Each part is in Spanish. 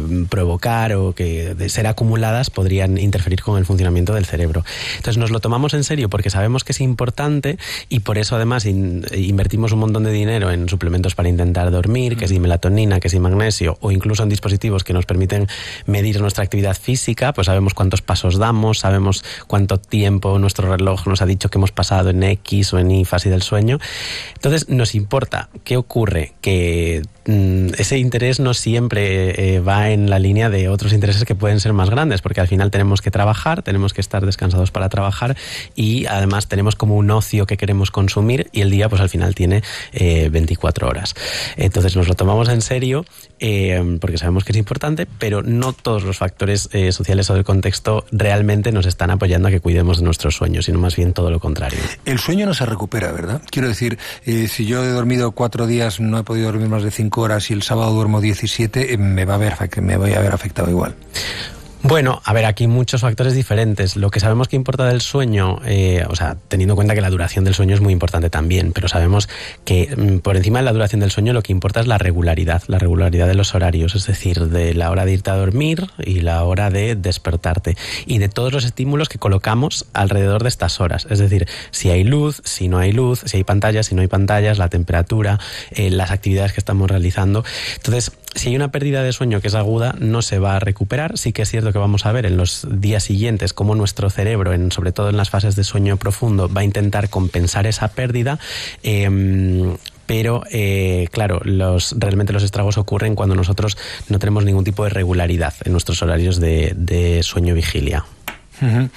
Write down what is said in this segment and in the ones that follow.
provocar o que de ser acumuladas podrían interferir con el funcionamiento del cerebro. Entonces nos lo tomamos en serio porque sabemos que es importante y por eso además invertimos un montón de dinero en suplementos para intentar dormir, que si melatonina, que si magnesio, o incluso en dispositivos que nos permiten medir nuestra actividad física, pues sabemos cuántos pasos damos, sabemos cuánto tiempo nuestro reloj nos ha dicho que hemos pasado en X o en Y fase del sueño. Entonces nos importa. ¿Qué ocurre? Que ese interés no siempre va en la línea de otros intereses que pueden ser más grandes, porque al final tenemos que trabajar, tenemos que estar descansados para trabajar y además tenemos como un ocio que queremos consumir y el día pues al final tiene 24 horas. Entonces nos lo tomamos en serio porque sabemos que es importante, pero no todos los factores sociales o del contexto realmente nos están apoyando a que cuidemos de nuestros sueños, sino más bien todo lo contrario. El sueño no se recupera, ¿verdad? Quiero decir, si yo he dormido 4 días, no he podido dormir más de 5 horas y el sábado duermo 17, me voy a ver afectado igual. Bueno, a ver, aquí muchos factores diferentes. Lo que sabemos que importa del sueño, teniendo en cuenta que la duración del sueño es muy importante también, pero sabemos que por encima de la duración del sueño lo que importa es la regularidad de los horarios, es decir, de la hora de irte a dormir y la hora de despertarte y de todos los estímulos que colocamos alrededor de estas horas, es decir, si hay luz, si no hay luz, si hay pantallas, si no hay pantallas, la temperatura, las actividades que estamos realizando. Entonces, si hay una pérdida de sueño que es aguda, no se va a recuperar. Sí que es cierto que vamos a ver en los días siguientes cómo nuestro cerebro, sobre todo en las fases de sueño profundo, va a intentar compensar esa pérdida, pero claro, realmente los estragos ocurren cuando nosotros no tenemos ningún tipo de regularidad en nuestros horarios de sueño-vigilia. Uh-huh.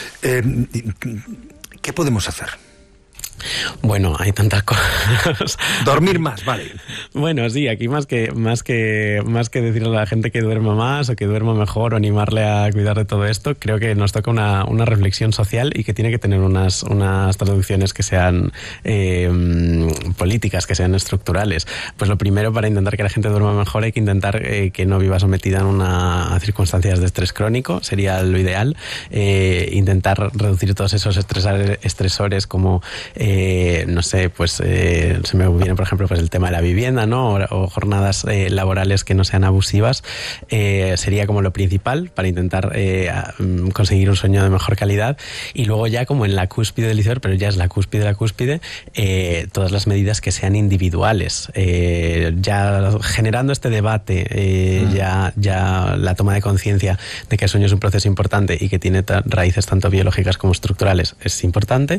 ¿Qué podemos hacer? Bueno, hay tantas cosas. Dormir más, vale. Bueno, sí, aquí más que decirle a la gente que duerma más o que duerma mejor o animarle a cuidar de todo esto, creo que nos toca una reflexión social y que tiene que tener unas traducciones que sean políticas, que sean estructurales. Pues lo primero, para intentar que la gente duerma mejor, hay que intentar que no viva sometida a circunstancias de estrés crónico, sería lo ideal. Intentar reducir todos esos estresores como se me viene, por ejemplo, pues el tema de la vivienda, ¿no? O jornadas laborales que no sean abusivas. Sería como lo principal para intentar conseguir un sueño de mejor calidad. Y luego ya como en la cúspide del iceberg, pero ya es la cúspide de la cúspide, todas las medidas que sean individuales. Ya generando este debate, ya la toma de conciencia de que el sueño es un proceso importante y que tiene raíces tanto biológicas como estructurales es importante.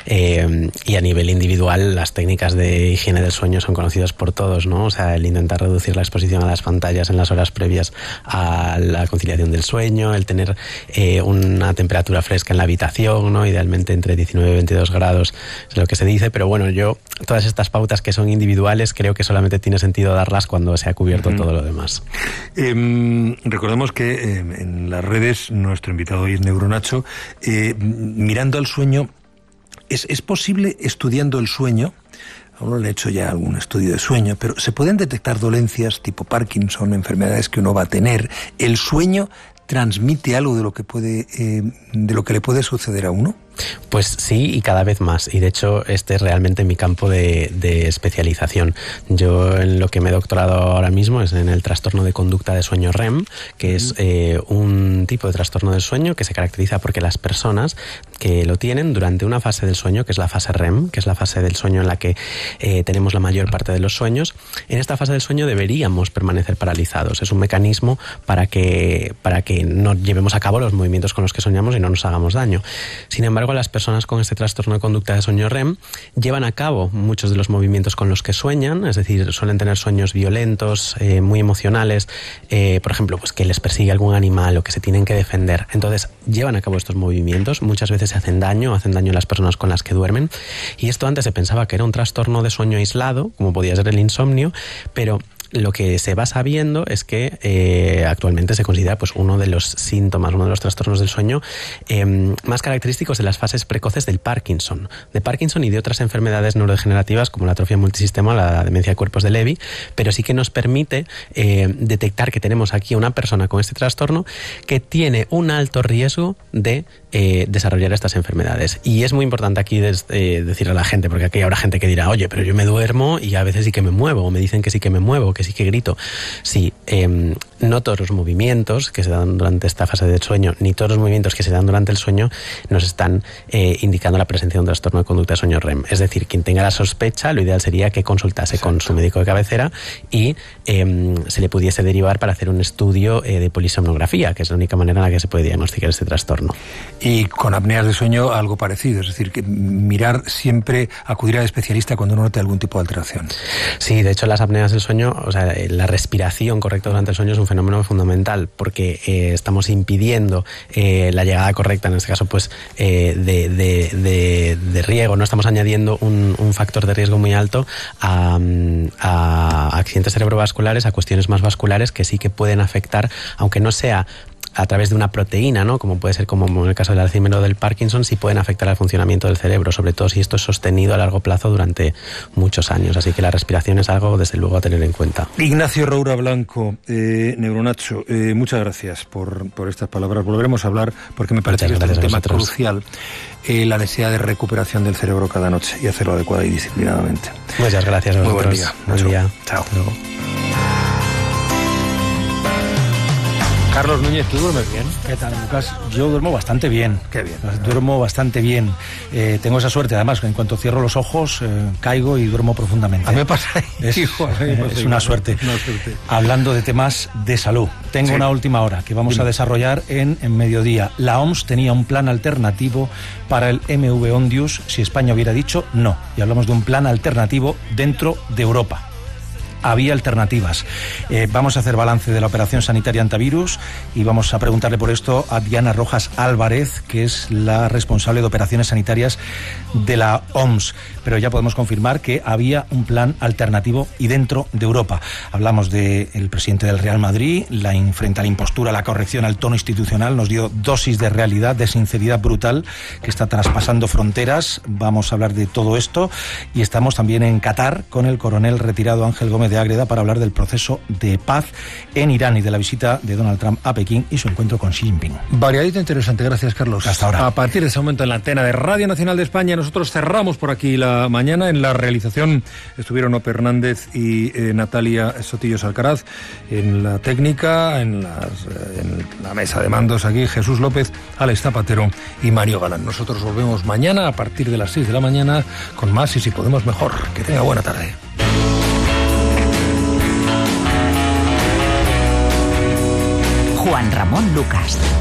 Y a nivel individual, las técnicas de higiene del sueño son conocidas por todos, ¿no? O sea, el intentar reducir la exposición a las pantallas en las horas previas a la conciliación del sueño, el tener una temperatura fresca en la habitación, ¿no? Idealmente entre 19 y 22 grados es lo que se dice, pero bueno, todas estas pautas que son individuales creo que solamente tiene sentido darlas cuando se ha cubierto todo lo demás. Recordemos que en las redes nuestro invitado hoy es Neuronacho. Mirando al sueño, ¿Es posible, estudiando el sueño, aún no he hecho ya algún estudio de sueño, pero se pueden detectar dolencias tipo Parkinson, enfermedades que uno va a tener? ¿El sueño transmite algo de lo que le puede suceder a uno? Pues sí, y cada vez más. Y de hecho, este es realmente mi campo de especialización. Yo en lo que me he doctorado ahora mismo es en el trastorno de conducta de sueño REM, que es un tipo de trastorno del sueño que se caracteriza porque las personas que lo tienen durante una fase del sueño, que es la fase REM, que es la fase del sueño en la que tenemos la mayor parte de los sueños, en esta fase del sueño deberíamos permanecer paralizados. Es un mecanismo para que no llevemos a cabo los movimientos con los que soñamos y no nos hagamos daño. Sin embargo, las personas con este trastorno de conducta de sueño REM llevan a cabo muchos de los movimientos con los que sueñan, es decir, suelen tener sueños violentos, muy emocionales, por ejemplo, pues que les persigue algún animal o que se tienen que defender. Entonces, llevan a cabo estos movimientos, muchas veces se hacen daño a las personas con las que duermen, y esto antes se pensaba que era un trastorno de sueño aislado, como podía ser el insomnio, pero lo que se va sabiendo es que actualmente se considera pues uno de los síntomas, uno de los trastornos del sueño más característicos de las fases precoces del Parkinson y de otras enfermedades neurodegenerativas como la atrofia multisistema o la demencia de cuerpos de Lewy, pero sí que nos permite detectar que tenemos aquí una persona con este trastorno que tiene un alto riesgo de desarrollar estas enfermedades. Y es muy importante aquí decirle a la gente, porque aquí habrá gente que dirá, oye, pero yo me duermo y a veces sí que me muevo, o me dicen que sí que me muevo, que sí que grito. Sí, no todos los movimientos que se dan durante esta fase del sueño, ni todos los movimientos que se dan durante el sueño nos están indicando la presencia de un trastorno de conducta de sueño REM. Es decir, quien tenga la sospecha, lo ideal sería que consultase con su médico de cabecera y se le pudiese derivar para hacer un estudio de polisomnografía, que es la única manera en la que se puede diagnosticar este trastorno. Y con apneas de sueño algo parecido, es decir, que mirar siempre, acudir al especialista cuando uno note algún tipo de alteración. Sí, de hecho las apneas del sueño, o sea, la respiración correcta durante el sueño es un fenómeno fundamental, porque estamos impidiendo la llegada correcta, en este caso pues de riego, no estamos añadiendo un factor de riesgo muy alto a accidentes cerebrovasculares, a cuestiones más vasculares que sí que pueden afectar, aunque no sea a través de una proteína, ¿no? Como puede ser como en el caso del Alzheimer o del Parkinson, sí pueden afectar al funcionamiento del cerebro, sobre todo si esto es sostenido a largo plazo durante muchos años. Así que la respiración es algo, desde luego, a tener en cuenta. Ignacio Roura Blanco, Neuronacho, muchas gracias por estas palabras. Volveremos a hablar porque me parece que este es un tema crucial, la necesidad de recuperación del cerebro cada noche y hacerlo adecuada y disciplinadamente. Muchas gracias a vosotros. Muy buen día. Buen día. Chao. Carlos Núñez, ¿tú duermes bien? ¿Qué tal, Lucas? Yo duermo bastante bien. Qué bien. Duermo bastante bien. Tengo esa suerte, además, que en cuanto cierro los ojos, caigo y duermo profundamente. A mí me pasa es una suerte. Hablando de temas de salud, tengo una última hora que vamos a desarrollar en mediodía. La OMS tenía un plan alternativo para el MV Ondius si España hubiera dicho no. Y hablamos de un plan alternativo dentro de Europa. Había alternativas. Vamos a hacer balance de la operación sanitaria antivirus y vamos a preguntarle por esto a Diana Rojas Álvarez, que es la responsable de operaciones sanitarias de la OMS. Pero ya podemos confirmar que había un plan alternativo y dentro de Europa. Hablamos del presidente del Real Madrid, frente a la impostura, la corrección al tono institucional, nos dio dosis de realidad, de sinceridad brutal que está traspasando fronteras. Vamos a hablar de todo esto y estamos también en Qatar con el coronel retirado Ángel Gómez de Ágreda para hablar del proceso de paz en Irán y de la visita de Donald Trump a Pekín y su encuentro con Xi Jinping. Variadito interesante, gracias Carlos. Hasta ahora. A partir de ese momento en la antena de Radio Nacional de España, nosotros cerramos por aquí la mañana. En la realización estuvieron Ope Hernández y Natalia Sotillos Alcaraz. En la técnica, en la mesa de mandos aquí, Jesús López, Alex Zapatero y Mario Galán. Nosotros volvemos mañana a partir de las 6 de la mañana con más y si podemos mejor. Que tenga buena tarde. Juan Ramón Lucas.